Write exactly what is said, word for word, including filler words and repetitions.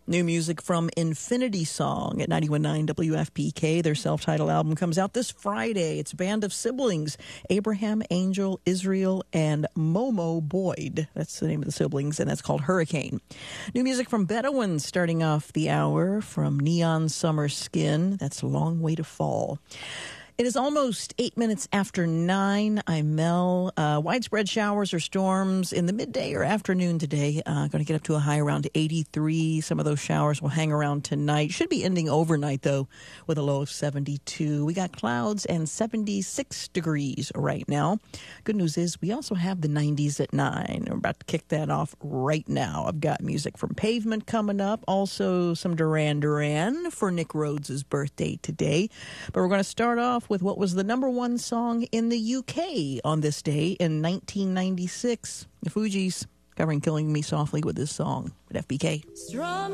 New music from Infinity Song at ninety-one point nine W F P K. Their self-titled album comes out this Friday. It's a band of siblings, Abraham, Angel, Israel, and Momo Boyd. That's the name of the siblings, and that's called Hurricane. New music from Bedouin starting off the hour, from Neon Summer Skin. That's a Long Way to Fall. It is almost eight minutes after nine. I'm Mel. Uh, widespread showers or storms in the midday or afternoon today. Uh, going to get up to a high around eighty-three. Some of those showers will hang around tonight. Should be ending overnight, though, with a low of seventy-two. We got clouds and seventy-six degrees right now. Good news is we also have the nineties at nine. We're about to kick that off right now. I've got music from Pavement coming up. Also some Duran Duran for Nick Rhodes' birthday today. But we're going to start off with what was the number one song in the U K on this day in nineteen ninety-six. The Fugees covering Killing Me Softly with this song at F B K.